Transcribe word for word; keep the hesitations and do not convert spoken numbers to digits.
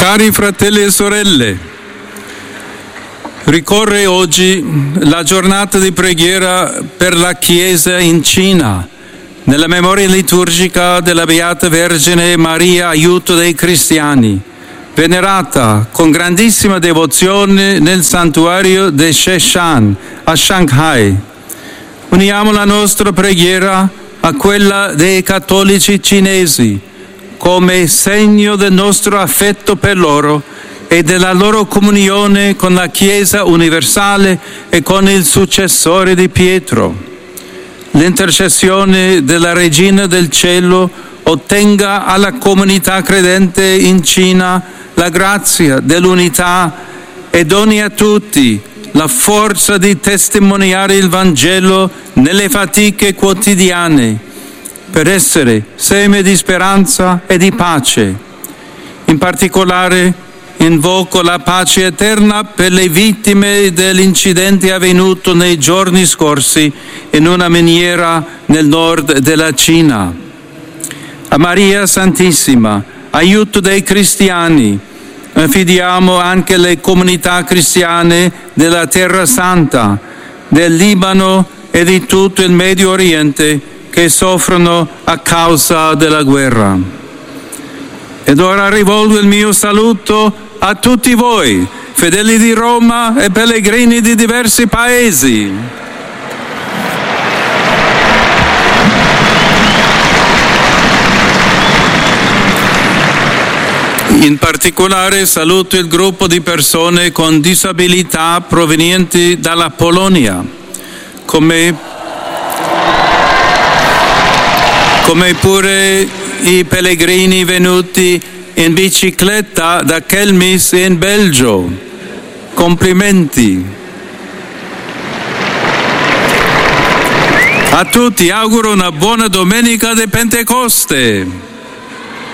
Cari fratelli e sorelle, ricorre oggi la giornata di preghiera per la Chiesa in Cina, nella memoria liturgica della Beata Vergine Maria, aiuto dei cristiani, venerata con grandissima devozione nel santuario di Sheshan a Shanghai. Uniamo la nostra preghiera a quella dei cattolici cinesi come segno del nostro affetto per loro e della loro comunione con la Chiesa universale e con il successore di Pietro. L'intercessione della Regina del Cielo ottenga alla comunità credente in Cina la grazia dell'unità e doni a tutti la forza di testimoniare il Vangelo nelle fatiche quotidiane, per essere seme di speranza e di pace. In particolare invoco la pace eterna per le vittime dell'incidente avvenuto nei giorni scorsi in una miniera nel nord della Cina. A Maria Santissima, aiuto dei cristiani, affidiamo anche le comunità cristiane della Terra Santa, del Libano e di tutto il Medio Oriente che soffrono a causa della guerra. Ed ora rivolgo il mio saluto a tutti voi, fedeli di Roma e pellegrini di diversi paesi. In particolare saluto il gruppo di persone con disabilità provenienti dalla Polonia, come come pure i pellegrini venuti in bicicletta da Kelmis in Belgio. Complimenti. A tutti auguro una buona domenica di Pentecoste.